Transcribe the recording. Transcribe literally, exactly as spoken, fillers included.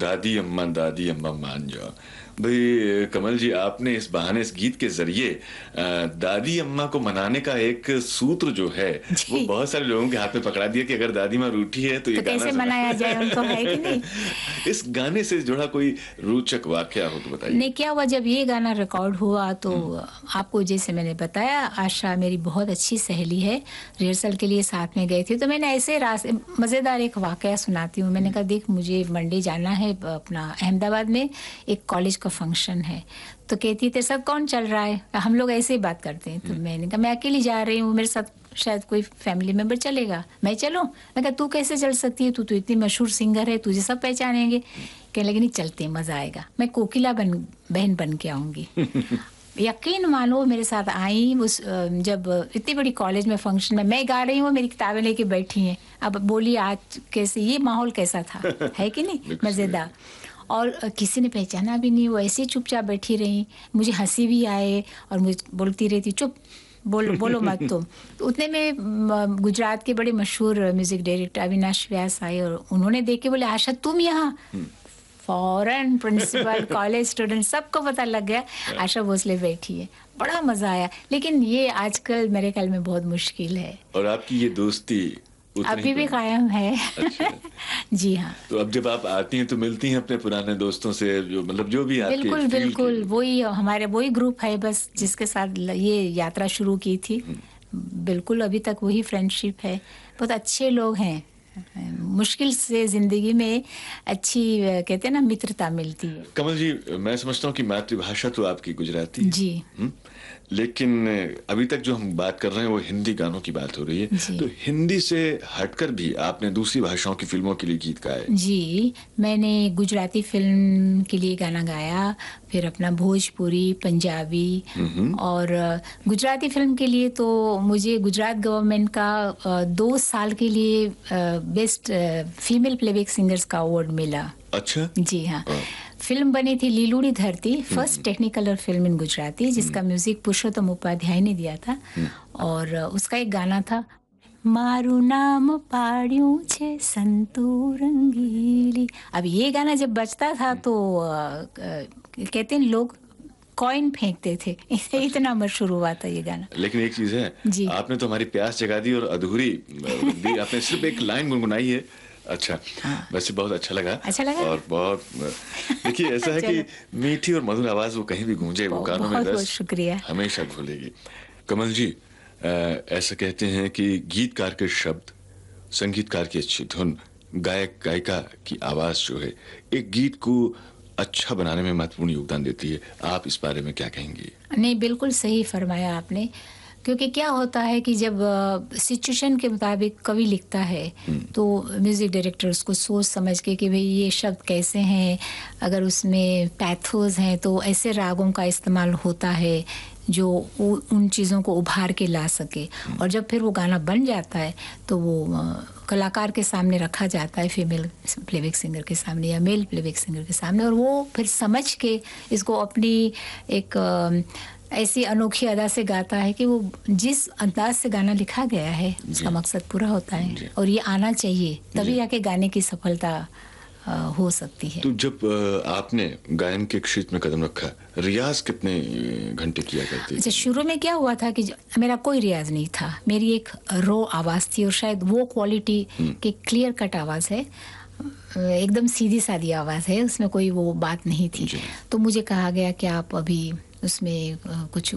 दादी अम्मा दादी अम्मा मान जाओ। भाई कमल जी, आपने इस बहाने इस गीत के जरिए दादी अम्मा को मनाने का एक सूत्र जो है वो बहुत सारे लोगों के हाथ में पकड़ा दिया कि अगर दादी माँ रूठी है तो ये तो गाना कैसे मनाया जाए उनको, है कि नहीं? इस गाने से जुड़ा कोई रोचक वाकया हो तो बताइए। नहीं, क्या हुआ जब ये गाना रिकॉर्ड हुआ तो आपको जैसे मैंने बताया, आशा मेरी बहुत अच्छी सहेली है, रिहर्सल के लिए साथ में गए थे, तो मैंने ऐसे रास्ते मज़ेदार एक वाकया सुनाती हूँ। मैंने कहा देख मुझे मंडे जाना है अपना अहमदाबाद में, एक कॉलेज का फंक्शन है। तो कहती तेरे साथ कौन चल रहा है? हम लोग ऐसे ही बात करते हैं। तो मैंने कहा मैं अकेली जा रही हूँ, मेरे साथ शायद कोई फैमिली मेंबर चलेगा, मैं चलूं? मैं कहा तू कैसे चल सकती है, तू तो इतनी मशहूर सिंगर है, तुझे सब पहचानेंगे। कहने लगे नहीं चलते, मज़ा आएगा, मैं कोकिला बन बहन बन के आऊँगी। यकीन मानो मेरे साथ आई, उस जब इतनी बड़ी कॉलेज में फंक्शन में मैं गा रही हूँ, मेरी किताबें लेके बैठी हैं। अब बोली आज कैसे, ये माहौल कैसा था, है कि नहीं, मज़ेदार। और किसी ने पहचाना भी नहीं, वो ऐसे ही चुपचाप बैठी रही। मुझे हंसी भी आए और मुझे बोलती रहती चुप बोलो बोलो मत तुम। तो उतने में गुजरात के बड़े मशहूर म्यूजिक डायरेक्टर अविनाश व्यास आए और उन्होंने देख के बोले आशा तुम यहाँ? फॉरेन प्रिंसिपल कॉलेज स्टूडेंट सबको पता लग गया आशा भोसले बैठी है। बड़ा मजा आया, लेकिन ये आजकल मेरे ख्याल में बहुत मुश्किल है। और आपकी ये दोस्ती अभी भी कायम है। अच्छा। जी हाँ। तो अब जब आप आती हैं तो मिलती हैं अपने पुराने दोस्तों से, जो मतलब जो भी आपके बिल्कुल बिल्कुल वही हमारे वही ग्रुप है बस जिसके साथ ये यात्रा शुरू की थी। बिल्कुल अभी तक वही फ्रेंडशिप है, बहुत अच्छे लोग हैं। मुश्किल से जिंदगी में अच्छी कहते हैं ना मित्रता मिलती है। कमल जी, मैं समझता हूँ कि मातृभाषा तो आपकी गुजराती जी, है, लेकिन अभी तक जो हम बात कर रहे हैं वो हिंदी गानों की बात हो रही है। तो हिंदी से हटकर भी आपने दूसरी भाषाओं की फिल्मों के लिए गीत गाए। जी, मैंने गुजराती फिल्म के लिए गाना गाया, फिर अपना भोजपुरी, पंजाबी, और गुजराती फिल्म के लिए तो मुझे गुजरात गवर्नमेंट का दो साल के लिए बेस्ट फीमेल प्लेबैक सिंगर्स का अवार्ड मिला। अच्छा। जी हाँ। फिल्म बनी थी लीलूड़ी धरती, first Technicolor film in Gujarati, जिसका म्यूजिक पुरुषोत्तम उपाध्याय ने दिया था। और उसका एक गाना था मारू नाम पाड़्यू छे संतू रंगीली। अब ये गाना जब बजता था तो कहते हैं लोग कॉइन फेंकते थे। अच्छा। इतना मशहूर हुआ था ये गाना। लेकिन एक चीज है, आपने तो हमारी प्यास जगा दी और अधूरी दी, आपने सिर्फ एक लाइन गुनगुनाई है। अच्छा। हाँ। वैसे बहुत अच्छा लगा। अच्छा लगा? और बहुत देखिए ऐसा है कि मीठी और मधुर आवाज वो कहीं भी गूंजे, वो कानों में रस शुक्रिया हमेशा घुलेगी। कमल जी, ऐसा कहते हैं कि गीतकार के शब्द, संगीतकार की अच्छी धुन, गायक गायिका की आवाज जो है एक गीत को अच्छा बनाने में महत्वपूर्ण योगदान देती है। आप इस बारे में क्या कहेंगी? नहीं, बिल्कुल सही फरमाया आपने, क्योंकि क्या होता है कि जब सिचुएशन के मुताबिक कवि लिखता है तो म्यूज़िक डायरेक्टर उसको सोच समझ के कि भाई ये शब्द कैसे हैं, अगर उसमें पैथोस हैं तो ऐसे रागों का इस्तेमाल होता है जो उन चीज़ों को उभार के ला सके। और जब फिर वो गाना बन जाता है तो वो कलाकार के सामने रखा जाता है, फीमेल प्लेबैक सिंगर के सामने या मेल प्लेबैक सिंगर के सामने, और वो फिर समझ के इसको अपनी एक ऐसी अनोखी अदा से गाता है कि वो जिस अंदाज से गाना लिखा गया है उसका मकसद पूरा होता है। और ये आना चाहिए, तभी आके गाने की सफलता हो सकती है। तो जब आपने गायन के क्षेत्र में कदम रखा, रियाज कितने घंटे किया करते थे? अच्छा, शुरू में क्या हुआ था कि मेरा कोई रियाज नहीं था, मेरी एक रो आवाज़ थी और शायद वो क्वालिटी की क्लियर कट आवाज़ है, एकदम सीधी सादी आवाज़ है, उसमें कोई वो बात नहीं थी। तो मुझे कहा गया कि आप अभी उसमें कुछ